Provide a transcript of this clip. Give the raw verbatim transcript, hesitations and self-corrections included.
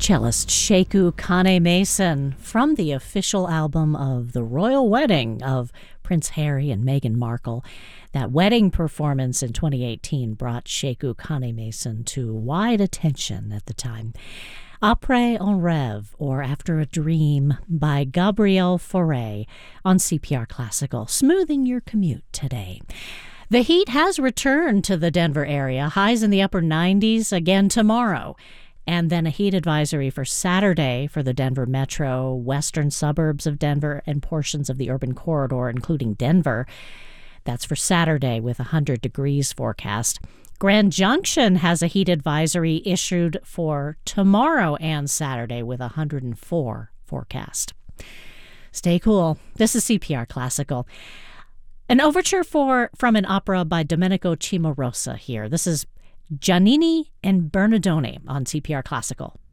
Cellist Sheku Kane-Mason from the official album of the royal wedding of Prince Harry and Meghan Markle. That wedding performance in twenty eighteen brought Sheku Kane-Mason to wide attention at the time. Après un rêve, or After a Dream, by Gabriel Fauré on C P R Classical, smoothing your commute today. The heat has returned to the Denver area, highs in the upper nineties again tomorrow. And then a heat advisory for Saturday for the Denver metro, western suburbs of Denver, and portions of the urban corridor, including Denver. That's for Saturday with one hundred degrees forecast. Grand Junction has a heat advisory issued for tomorrow and Saturday with one hundred four forecast. Stay cool. This is C P R Classical. An overture for from an opera by Domenico Cimarosa here. This is Giannini and Bernardoni on C P R Classical.